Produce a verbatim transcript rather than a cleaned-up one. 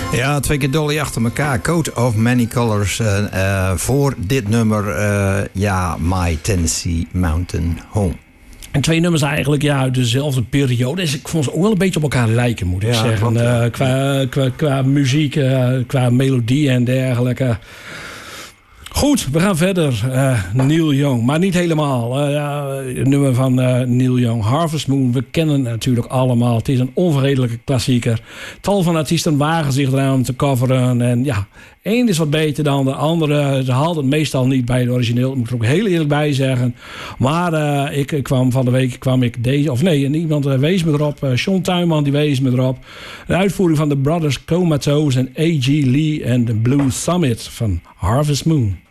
Ja, twee keer Dolly achter elkaar. Coat of Many Colors. Uh, uh, voor dit nummer, uh, ja, My Tennessee Mountain Home. En twee nummers eigenlijk ja, uit dezelfde periode. Dus ik vond ze ook wel een beetje op elkaar lijken, moet ik ja, zeggen. Klopt, ja. uh, qua, qua, qua muziek, uh, qua melodie en dergelijke. Goed, we gaan verder. Uh, Neil Young, maar niet helemaal. Uh, ja, het nummer van uh, Neil Young, Harvest Moon. We kennen het natuurlijk allemaal. Het is een onverredelijke klassieker. Tal van artiesten wagen zich eraan te coveren. En ja, één is wat beter dan de andere. Ze haalden het meestal niet bij het origineel. Dat moet ik er ook heel eerlijk bij zeggen. Maar uh, ik kwam van de week kwam ik deze... Of nee, iemand uh, wees me erop. Uh, Sean Tuinman die wees me erop. De uitvoering van de Brothers Comatose en A G Lee en de Blue Summit van Harvest Moon.